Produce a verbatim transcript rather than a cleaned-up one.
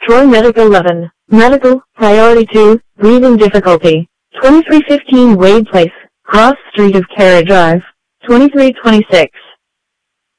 Troy Medical eleven. Medical, Priority two, Breathing Difficulty. twenty-three fifteen Wade Place, Cross Street of Carey Drive. twenty-three twenty-six.